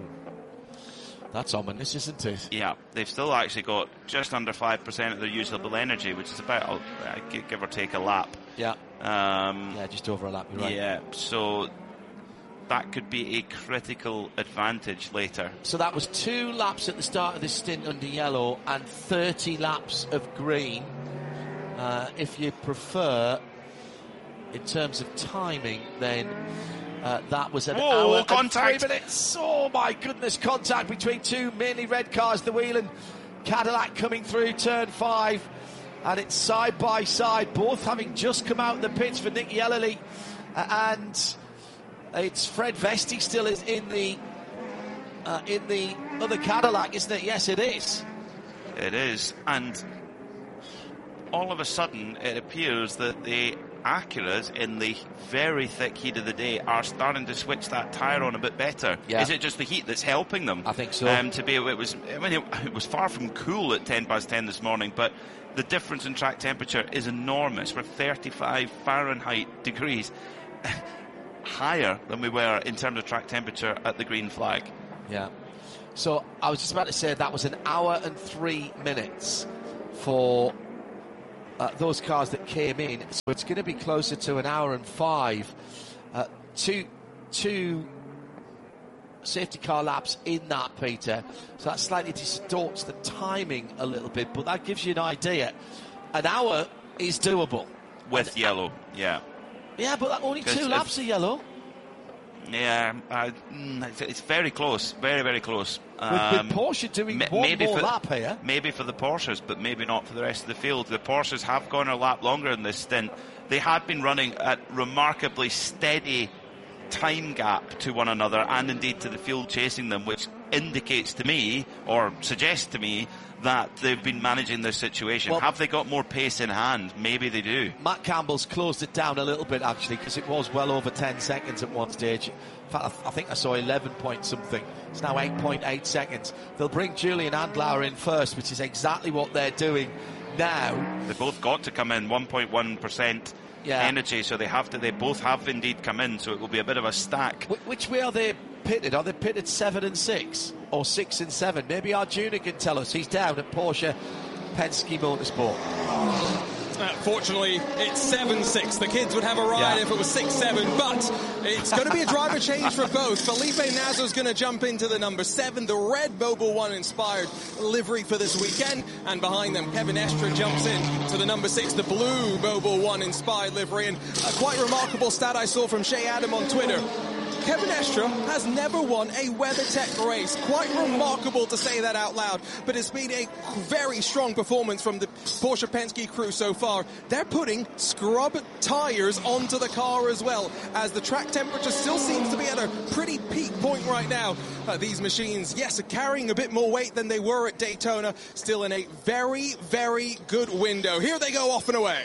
that's ominous, isn't it? Yeah, they've still actually got just under five percent of their usable energy, which is about, uh, give or take, a lap. Yeah. Um, yeah, just over a lap, you're right. Yeah, so that could be a critical advantage later. So that was two laps at the start of this stint under yellow and thirty laps of green. Uh, if you prefer, in terms of timing, then uh, that was an Whoa, hour contact. and three minutes. Oh my goodness, contact between two mainly red cars, the Whelen Cadillac coming through turn five. And it's side by side, both having just come out of the pits for Nick Yellerly, uh, and it's Fred Vesti still is in the uh, in the other Cadillac, isn't it? Yes, it is. It is. And all of a sudden, it appears that the Acuras in the very thick heat of the day are starting to switch that tyre on a bit better. Yeah. Is it just the heat that's helping them? I think so. Um, to be, it was, I mean, it, it was far from cool at ten past ten this morning, but the difference in track temperature is enormous. We're thirty-five Fahrenheit degrees higher than we were in terms of track temperature at the green flag. Yeah. So I was just about to say that was an hour and three minutes for Uh, those cars that came in, so it's going to be closer to an hour and five. Uh, two, two safety car laps in that, Peter. So that slightly distorts the timing a little bit, but that gives you an idea. An hour is doable. With and, yellow, yeah. Yeah, but only two laps of yellow. Yeah, uh, it's, it's very close, very, very close. With, um, with Porsche doing ma- one maybe more for, lap here. Maybe for the Porsches, but maybe not for the rest of the field. The Porsches have gone a lap longer in this stint. They had been running at remarkably steady time gap to one another and indeed to the field chasing them, which indicates to me, or suggests to me, that they've been managing their situation. Well, have they got more pace in hand? Maybe they do. Matt Campbell's closed it down a little bit, actually, because it was well over ten seconds at one stage. In fact, I think I saw eleven point something. It's now eight point eight seconds. They'll bring Julian Andlauer in first, which is exactly what they're doing now. They both got to come in one point one percent yeah. energy, so they have to. They both have indeed come in, so it will be a bit of a stack. Wh- which way are they pitted? Are they pitted seven and six or six and seven? Maybe Arjuna can tell us. He's down at Porsche Penske Motorsport. Uh, fortunately, it's seven six. The kids would have a ride yeah. if it was six seven, but it's going to be a driver change for both. Felipe Nasr's going to jump into the number seven, the red Mobil one inspired livery for this weekend, and behind them, Kevin Estre jumps in to the number six, the blue Mobil one inspired livery. And a quite remarkable stat I saw from Shea Adam on Twitter. Kevin Estre has never won a WeatherTech race. Quite remarkable to say that out loud, but it's been a very strong performance from the Porsche Penske crew so far. They're putting scrub tyres onto the car as well, as the track temperature still seems to be at a pretty peak point right now. Uh, these machines, yes, are carrying a bit more weight than they were at Daytona, still in a very, very good window. Here they go off and away.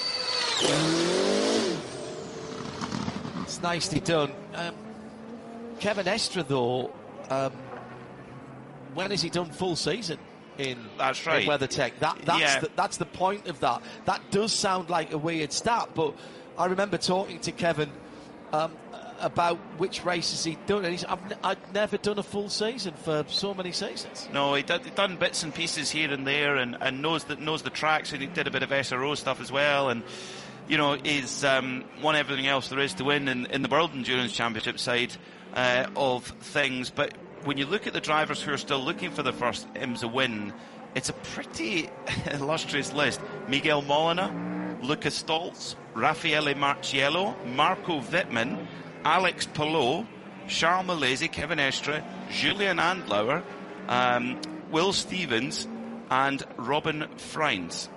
It's nicely done. Um, Kevin Estre, though, um, when has he done full season in, that's right. in WeatherTech? That, that's, yeah. the, that's the point of that. That does sound like a weird stat, but I remember talking to Kevin um, about which races he'd done, and he's, I've, n- I'd never done a full season for so many seasons. No, he did, he'd done bits and pieces here and there, and, and knows that knows the tracks, and he did a bit of S R O stuff as well, and you know, he's um, won everything else there is to win in, in the World Endurance Championship side uh, of things. But when you look at the drivers who are still looking for the first IMSA win, it's a pretty illustrious list. Miguel Molina, Lucas Stoltz, Raffaele Marciello, Marco Wittmann, Alex Palou, Charles Malaysia, Kevin Estre, Julian Andlauer, um, Will Stevens, and Robin Freins.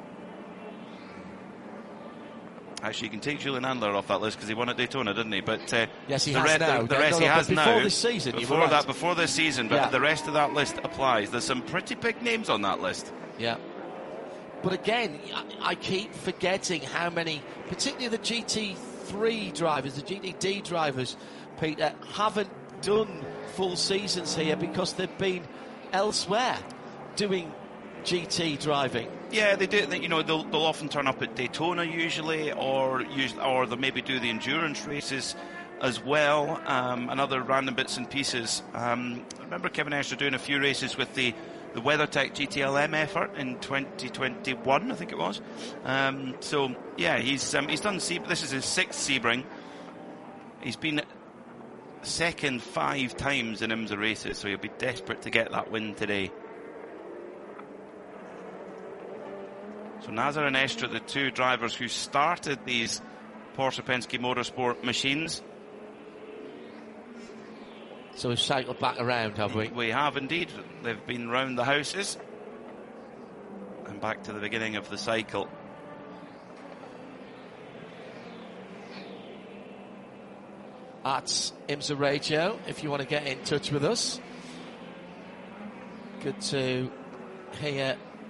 Actually, you can take Julian Andlauer off that list because he won at Daytona, didn't he? But uh, yes, he the has red, now. The, the no, rest no, he no, has before now. this season, before right. that, before this season, but yeah. the rest of that list applies. There's some pretty big names on that list. Yeah. But again, I, I keep forgetting how many, particularly the G T three drivers, the G T D drivers, Peter, haven't done full seasons here because they've been elsewhere doing G T driving. Yeah, they do. They, you know, they'll, they'll often turn up at Daytona usually, or usually, or they'll maybe do the endurance races as well, um, and other random bits and pieces. Um, I remember Kevin Estre doing a few races with the, the WeatherTech G T L M effort in twenty twenty-one, I think it was. Um, so yeah, he's um, he's done. Sebring. This is his sixth Sebring. He's been second five times in IMSA races, so he'll be desperate to get that win today. So Nasr and Estre, the two drivers who started these Porsche Penske Motorsport machines. So we've cycled back around, have we? We have indeed. They've been round the houses and back to the beginning of the cycle. At IMSA Radio, if you want to get in touch with us. Good to hear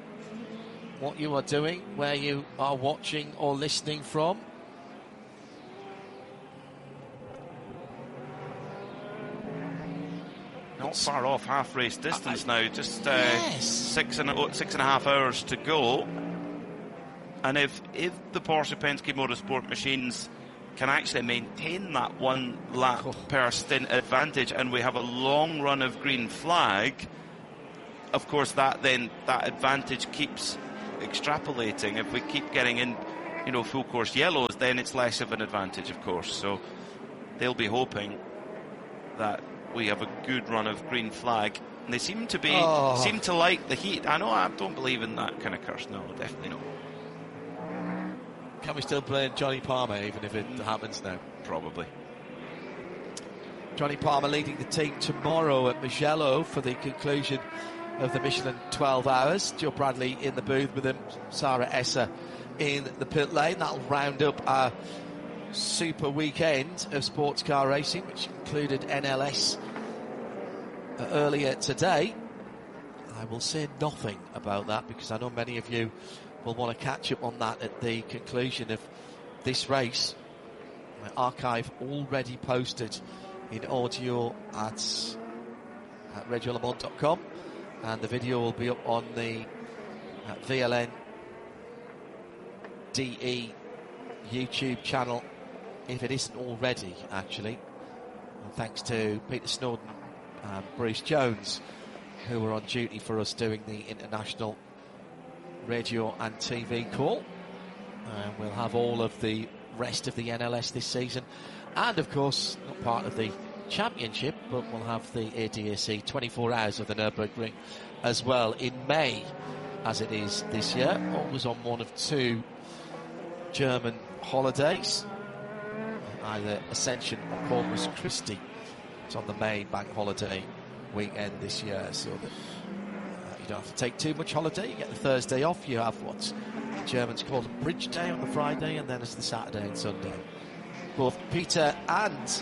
what you are doing, where you are watching or listening from. Not far off half race distance I, now, just uh, yes. six and a, six and a half hours to go. And if if the Porsche Penske Motorsport machines can actually maintain that one lap oh. per stint advantage, and we have a long run of green flag, of course that then that advantage keeps extrapolating. If we keep getting in, you know, full course yellows, then it's less of an advantage, of course. So they'll be hoping that we have a good run of green flag. And they seem to be oh. seem to like the heat. I know I don't believe in that kind of curse. No, definitely not. Can we still play Johnny Palmer even if it happens now? Probably. Johnny Palmer leading the team tomorrow at Mugello for the conclusion of the Michelin twelve hours. Joe Bradley in the booth with him, Sarah Esser in the pit lane. That'll round up our super weekend of sports car racing, which included N L S uh, earlier today. I will say nothing about that because I know many of you will want to catch up on that at the conclusion of this race. My archive already posted in audio at, at radio le mans dot com, and the video will be up on the uh, V L N D E YouTube channel if it isn't already, actually. And thanks to Peter Snowden and Bruce Jones, who were on duty for us doing the international radio and T V call. And we'll have all of the rest of the N L S this season, and of course not part of the championship, but we'll have the A D A C twenty-four hours of the Nürburgring as well in May, as it is this year, always on one of two German holidays, either Ascension or Corpus Christi. It's on the main bank holiday weekend this year, so that uh, you don't have to take too much holiday. You get the Thursday off. You have what the Germans call the Bridge Day on the Friday, and then it's the Saturday and Sunday. Both Peter and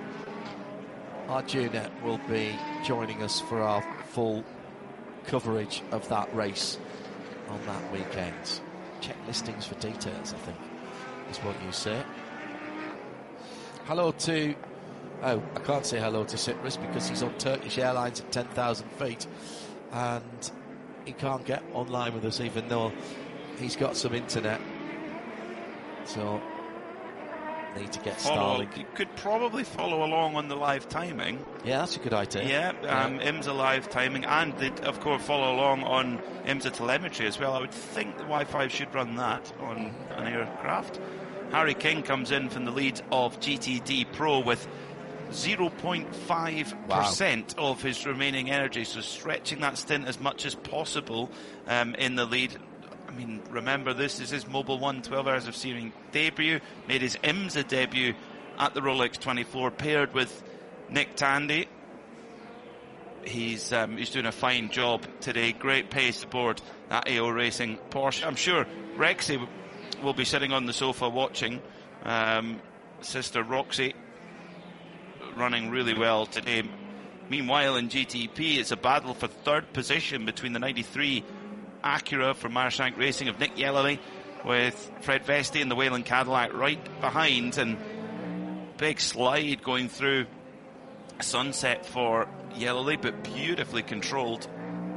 Arjuna will be joining us for our full coverage of that race on that weekend. Check listings for details, I think, is what you say. Hello to... Oh, I can't say hello to Cyprus because he's on Turkish Airlines at ten thousand feet and he can't get online with us even though he's got some internet. So, need to get follow, Starlink. You could probably follow along on the live timing. Yeah, that's a good idea. Yeah, um, yeah. IMSA live timing, and they'd, of course, follow along on IMSA telemetry as well. I would think the Wi-Fi should run that on an aircraft. Harry King comes in from the lead of G T D Pro with zero point five percent wow. of his remaining energy, so stretching that stint as much as possible um, in the lead. I mean, remember, this is his Mobil one twelve Hours of Steering debut, made his IMSA debut at the Rolex twenty-four, paired with Nick Tandy. He's um, he's doing a fine job today. Great pace aboard that A O Racing Porsche. I'm sure Rexy will be sitting on the sofa watching. Um, sister Roxy running really well today. Meanwhile, in G T P, it's a battle for third position between the ninety-three Acura from Meyershank Racing of Nick Yellowly, with Fred Vesti and the Wayland Cadillac right behind, and big slide going through Sunset for Yellowly, but beautifully controlled.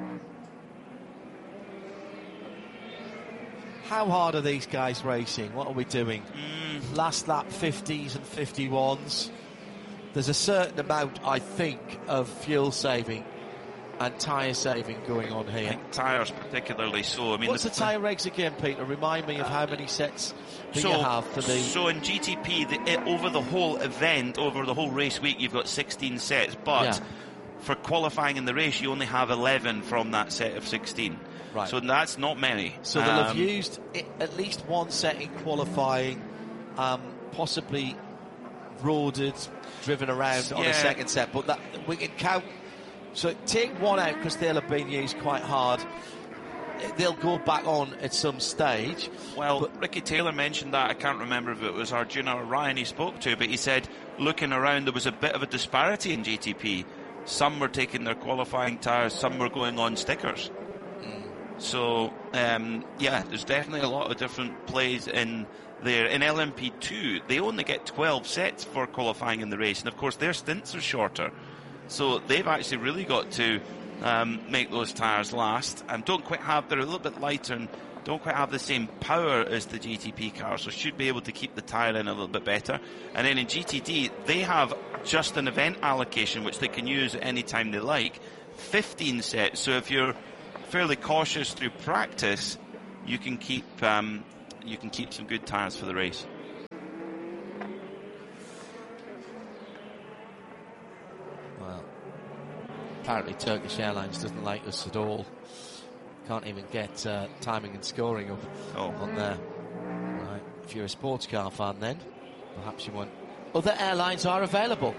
How hard are these guys racing? What are we doing? Mm. Last lap fifties and fifty-ones. There's a certain amount, I think, of fuel saving and tyre saving going on here. I think tyres particularly so. I mean, what's the, the tyre regs again, Peter? Remind me of how many sets do so, you have for the... So in G T P, the, it, over the whole event, over the whole race week, you've got sixteen sets, but yeah. for qualifying in the race, you only have eleven from that set of sixteen. Right. So that's not many. So they'll um, have used it, at least one set in qualifying, um, possibly roaded, driven around yeah. on a second set, but that we can count. So take one out because they'll have been used quite hard. They'll go back on at some stage. Well, but Ricky Taylor mentioned that. I can't remember if it was Arjuna or Ryan he spoke to, but he said looking around there was a bit of a disparity in G T P. Some were taking their qualifying tyres, some were going on stickers. Mm. So, um, yeah, there's definitely a lot of different plays in there. In L M P two, they only get twelve sets for qualifying in the race, and of course their stints are shorter. So they've actually really got to um, make those tyres last, and don't quite have, they're a little bit lighter and don't quite have the same power as the G T P cars, so should be able to keep the tyre in a little bit better. And then in G T D, they have just an event allocation which they can use at any time they like, fifteen sets. So if you're fairly cautious through practice, you can keep um, you can keep some good tyres for the race. Well, apparently Turkish Airlines doesn't like us at all. Can't even get uh, timing and scoring up oh. on there. Right. If you're a sports car fan, then perhaps you want. Other airlines are available.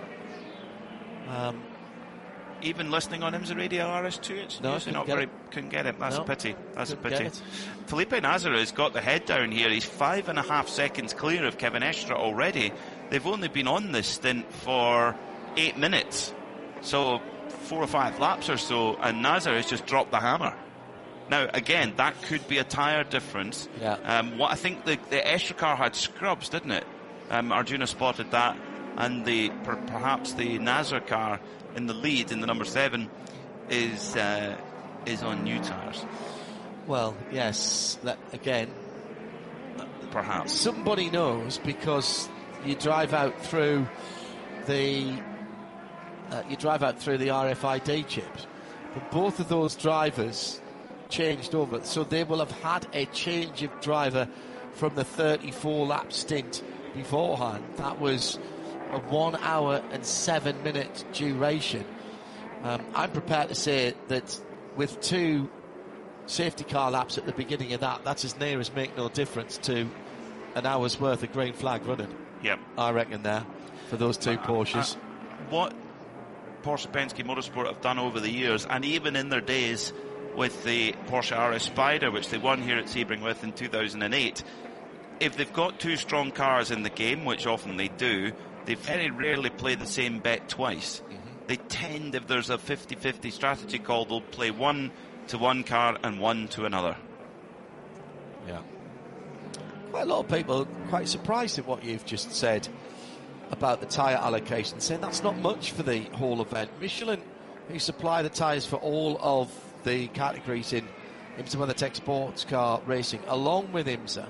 Um, Even listening on IMSA Radio R S two, it's no, usually not very. It. Couldn't get it. That's no, a pity. That's a pity. Felipe Nasr has got the head down here. He's five and a half seconds clear of Kevin Estre already. They've only been on this stint for eight minutes, so four or five laps or so, and Nasr has just dropped the hammer. Now, again, that could be a tyre difference. Yeah. Um, what I think the, the Estre car had scrubs, didn't it? Um, Arjuna spotted that, and the per, perhaps the Nasr car in the lead in the number seven is uh, is on new tyres. Well, yes. That, again, perhaps somebody knows, because you drive out through the uh, you drive out through the R F I D chips. But both of those drivers changed over, so they will have had a change of driver from the thirty-four lap stint beforehand. That was a one hour and seven minute duration. Um, I'm prepared to say that with two safety car laps at the beginning of that, that's as near as make no difference to an hour's worth of green flag running. Yep. I reckon there for those two uh, Porsches. Uh, what Porsche Penske Motorsport have done over the years, and even in their days with the Porsche R S Spider, which they won here at Sebring with in two thousand eight, if they've got two strong cars in the game, which often they do, they very rarely play the same bet twice. Mm-hmm. They tend, if there's a fifty-fifty strategy call, they'll play one to one car and one to another. Yeah. Quite a lot of people quite surprised at what you've just said about the tyre allocation, saying that's not much for the whole event. Michelin, who supply the tyres for all of the categories in IMSA WeatherTech sports car racing, along with IMSA,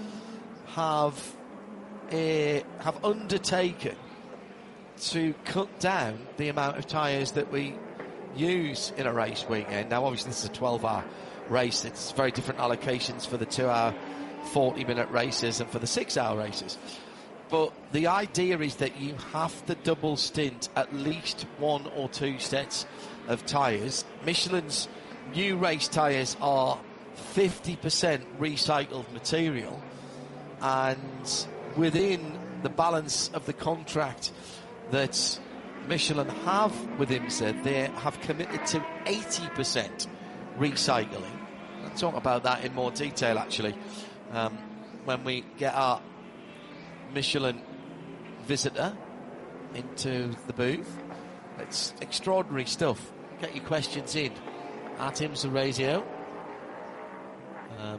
have a, have undertaken to cut down the amount of tyres that we use in a race weekend. Now, obviously, this is a twelve hour race. It's very different allocations for the two hour, forty minute races and for the six hour races. But the idea is that you have to double stint at least one or two sets of tyres. Michelin's new race tyres are fifty percent recycled material, and within the balance of the contract that Michelin have with IMSA, they have committed to eighty percent recycling. I'll talk about that in more detail, actually, um, when we get our Michelin visitor into the booth. It's extraordinary stuff. Get your questions in at IMSA Radio. Um,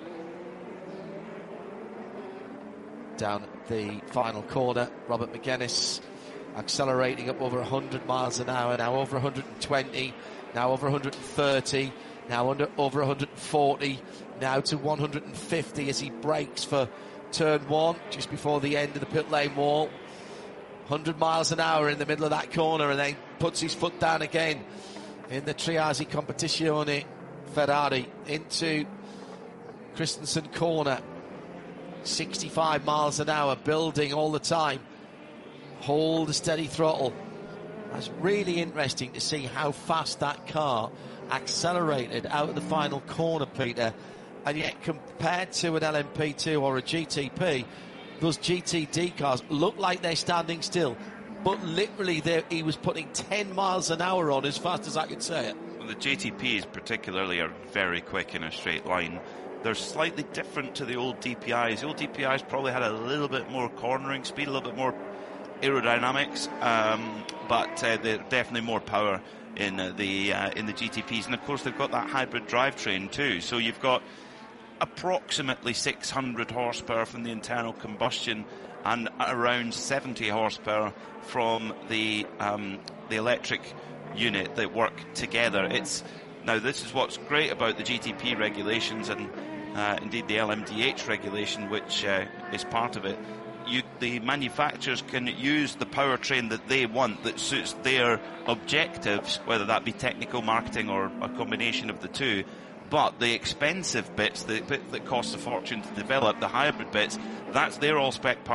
down at the final corner, Robert McGuinness accelerating up over one hundred miles an hour, now over one hundred twenty, now over one hundred thirty, now under over one hundred forty, now to one hundred fifty as he brakes for turn one just before the end of the pit lane wall. one hundred miles an hour in the middle of that corner, and then puts his foot down again in the Triasi Competizione Ferrari into Christensen corner. sixty-five miles an hour, building all the time. Hold a steady throttle. That's really interesting to see how fast that car accelerated out of the final corner, Peter. And yet, compared to an L M P two or a G T P, those G T D cars look like they're standing still. But literally, he was putting ten miles an hour on as fast as I could say it. Well, the G T Ps particularly are very quick in a straight line. They're slightly different to the old D P Is. The old D P Is probably had a little bit more cornering speed, a little bit more aerodynamics, um, but uh, they're definitely more power in uh, the uh, in the G T Ps, and of course they've got that hybrid drivetrain too. So you've got approximately six hundred horsepower from the internal combustion and around seventy horsepower from the um, the electric unit that work together. It's now this is what's great about the G T P regulations and uh, indeed the L M D H regulation, which uh, is part of it. You, the manufacturers can use the powertrain that they want that suits their objectives, whether that be technical, marketing, or a combination of the two. But the expensive bits, the bit that costs a fortune to develop, the hybrid bits, that's their all-spec part.